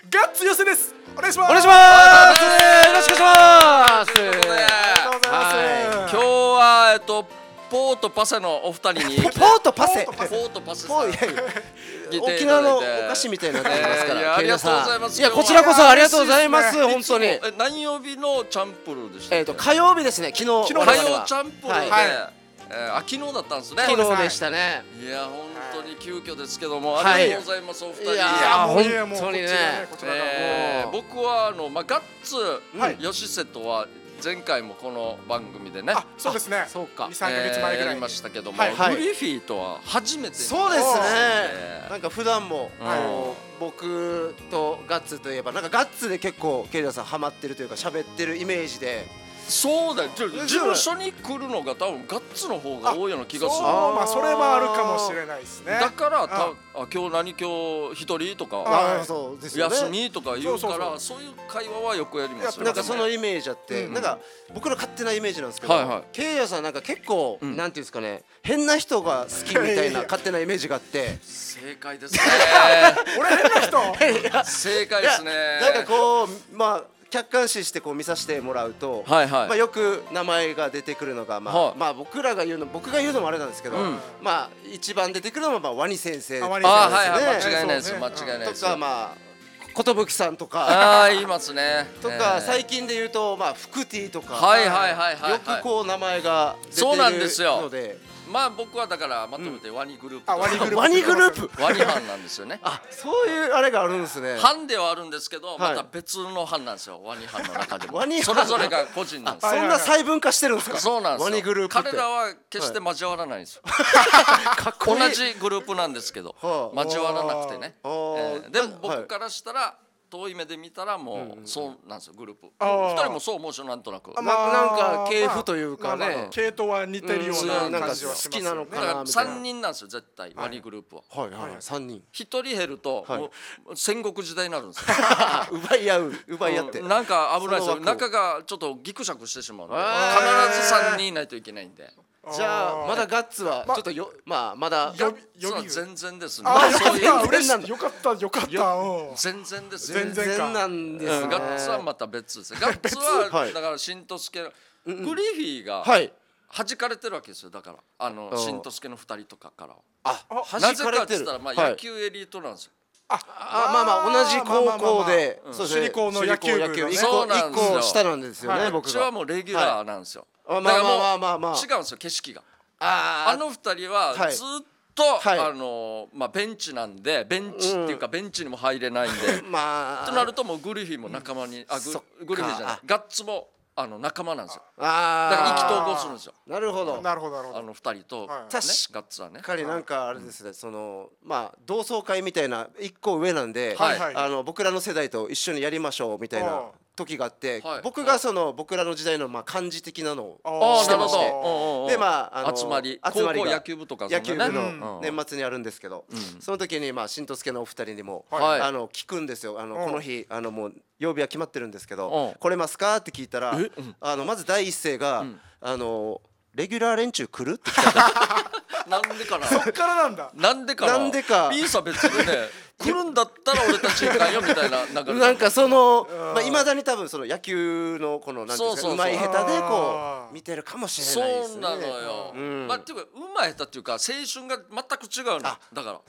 ガッツ寄せです。お願いします。 お願いします。よろしくお願いします。 ありがとうございます。 今日はポートパセのお二人にポートパセポートパセさん沖縄のお菓子みたいになってますから。 ありがとうございます。 いやこちらこそありがとうございます。本当に。 何曜日のチャンプルーでした？ 火曜日ですね。昨日火曜チャンプルーで昨日だったんですね。 昨日でしたね。 いや本当に急遽ですけどもありがとうございますお二人。 いや本当にね。 僕はガッツヨシセとは前回もこの番組でね、 そうですね。 そうか。 2、3ヶ月前ぐらいやりましたけども、グリフィーとは初めて。 そうですね。なんか普段も僕とガッツといえばなんかガッツで結構ケイダさんハマってるというか喋ってるイメージで。 そうだよ。事務所に来るのが多分ガッツの方が多いような気がする。 まあそれもあるかもしれないですね。 だから今日一人とか休みとか言うからそういう会話はよくやりますよ。 なんかそのイメージあってなんか僕の勝手なイメージなんですけど、ケイヤさんなんか結構なんていうんですかね、変な人が好きみたいな勝手なイメージがあって。 正解ですね。 俺変な人。 正解ですね。 なんかこうまあ客観視してこう見させてもらうと、まあよく名前が出てくるのがまあ僕が言うのもあれなんですけど、まあ一番出てくるのはまあワニ先生。 間違いないです。間違いないです。 とかまあ寿さんとか言いますね。 とか最近で言うとまあフクティとかよくこう名前が出てるので。 まあ僕はだからまとめてワニグループ。 ワニグループ。 ワニ班なんですよね。 そういうあれがあるんですね。 班ではあるんですけど、また別の班なんですよ。ワニ班の中でも。それぞれが個人なんです。 そんな細分化してるんですか。 そうなんですよ。ワニグループ。彼らは決して交わらないんですよ。同じグループなんですけど交わらなくてね。でも僕からしたら。遠い目で見たらもうそうなんですよグループ。二人もそう思うしなんとなく。 なんか系譜というかね。 系統は似てるような感じはします。 好きなのかなみたいな。 3人なんですよ絶対ワニグループは。 3人。 1人減ると戦国時代になるんですよ。 奪い合って。 なんか危ないですよ。中がちょっとギクシャクしてしまうので必ず3人いないといけないんで。 じゃあまだガッツはちょっとまだガッツは全然ですね。 よかった全然です。 全然なんですね。 ガッツはまた別です。ガッツはだから新とすけグリフィーが弾かれてるわけですよ。だから新とすけの2人とかからは。なぜかって言ったら野球エリートなんですよ。 まあ同じ高校で首里高の野球部 1個下なんですよね。僕はもうレギュラーなんですよ。 まあ違うんですよ景色が。あの2人はずっとベンチなんでベンチっていうかベンチにも入れないんでとなるともうグリフィーも仲間にグリフィーじゃないガッツも仲間なんですよ。だから意気投合するんですよ。 なるほど。 2人とガッツはね。 彼なんかあれですね、まあ同窓会みたいな1個上なんで僕らの世代と一緒にやりましょうみたいな時があって、僕が僕らの時代の漢字的なのをしてまして、でまあ集まり高校野球部とか野球部の年末にあるんですけど、その時に新之助のお二人にも聞くんですよ。この日もう曜日は決まってるんですけど来れますかって聞いたらまず第一声がレギュラー連中来るって聞いた。 なんでかな。 そっからなんだ。 なんでか。いいさ別にね。来るんだったら俺たち行かんよみたいな。 なんかいまだに多分野球のこのなんていうんですか、うまい下手でこう見てるかもしれないですね。 そうなのよ。まあっていうかうまい下手っていうか青春が全く違うの。だから。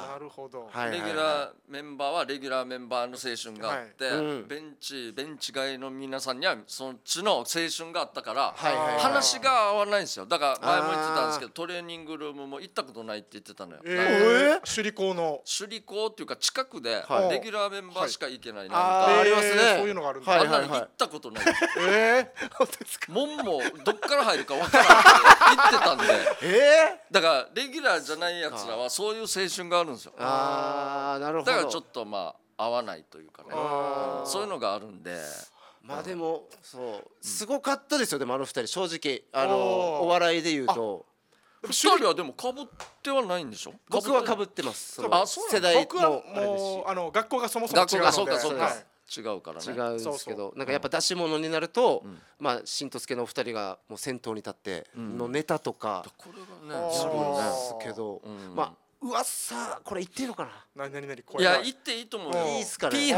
なるほど。 レギュラーメンバーはレギュラーメンバーの青春があってベンチ外の皆さんにはそっちの青春があったから話が合わないんですよ。だから前も言ってたんですけどトレーニングルームも行ったことないって言ってたのよ。 首里高の首里高っていうか近くでレギュラーメンバーしか行けないなんかありますね。 そういうのがあるんだ。 あんなに行ったことない。門もどっから入るかわからんって言ってたんでだからレギュラーじゃないやつらはそういう青春があるんですよ。 なるほど。 だからちょっと合わないというかねそういうのがあるんで。 まあでもすごかったですよ。でも2人正直お笑いで言うと 2人はでも被ってはないんでしょ。 僕は被ってます。世代僕はもう学校がそもそも違うので。 そうか違うからね。 違うんですけどなんかやっぱ出し物になると新之助のお二人がもう先頭に立ってのネタとかこれがねするんですけど、まあ噂これ言っていいのかな。 何いや言っていいと思うよ。 いいっすかね。